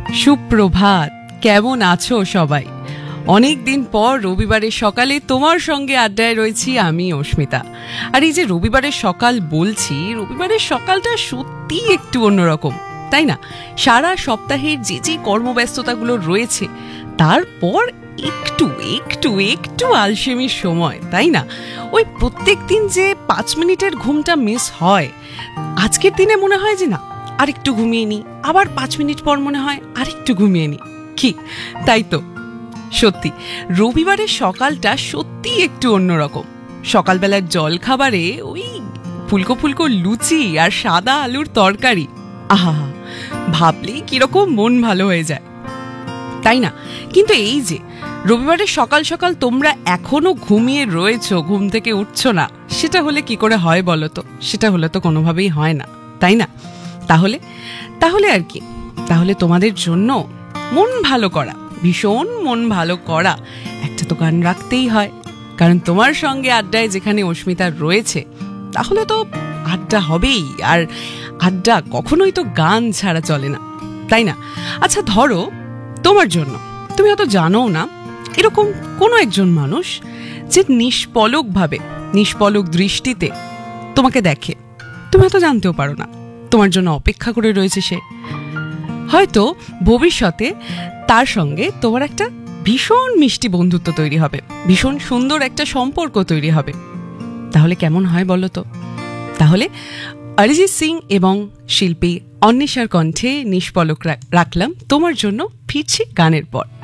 সুপ্রভাত, কেমন আছো সবাই? অনেক দিন পর রবিবারের সকালে তোমার সঙ্গে আড্ডায় রয়েছি আমি, অস্মিতা। আর এই যে রবিবারের সকাল বলছি, রবিবারের সকালটা সত্যি একটু অন্যরকম, তাই না? সারা সপ্তাহের যে যে কর্মব্যস্ততাগুলো রয়েছে তারপর একটু একটু একটু আলসেমির সময়, তাই না? ওই প্রত্যেক দিন যে 5 মিনিটের ঘুমটা মিস হয়, আজকের দিনে মনে হয় যে না, আরেকটু ঘুমিয়ে নি, আবার 5 মিনিট পর মনে হয় আরেকটু ঘুমিয়ে নি। কি তাই তো? সত্যি রবিবারের সকালটা সত্যি একটু অন্যরকম। সকালবেলার জল খাবারে ওই ফুলকো ফুলকো লুচি আর সাদা আলুর তরকারি, আহা, ভাবলেই কিরকম মন ভালো হয়ে যায়, তাই না? কিন্তু এই যে রবিবারের সকাল সকাল তোমরা এখনো ঘুমিয়ে রয়েছো, ঘুম থেকে উঠছো না, সেটা হলে কি করে হয় বলো তো? সেটা হলে তো কোনোভাবেই হয় না, তাই না? তাহলে তাহলে আর কি, তাহলে তোমাদের জন্য মন ভালো করা, ভীষণ মন ভালো করা একটা তো গান রাখতেই হয়। কারণ তোমার সঙ্গে আড্ডায় যেখানে অস্মিতা রয়েছে, তাহলে তো আড্ডা হবেই, আর আড্ডা কখনোই তো গান ছাড়া চলে না, তাই না? আচ্ছা ধরো, তোমার জন্য, তুমি হয়তো জানো না, এরকম কোনো একজন মানুষ যে নিষ্পলক দৃষ্টিতে তোমাকে দেখে, তুমি হয়তো জানতেও পারো না, তোমার জন্য অপেক্ষা করে রয়েছে সে। হয়তো ভবিষ্যতে তার সঙ্গে তোমার একটা ভীষণ মিষ্টি বন্ধুত্ব তৈরি হবে, ভীষণ সুন্দর একটা সম্পর্ক তৈরি হবে। তাহলে কেমন হয় বলো তো? তাহলে অরিজিৎ সিং এবং শিল্পী অন্বেষার কণ্ঠে নিষ্পলক রাখলাম তোমার জন্য, ফিরছি গানের পর।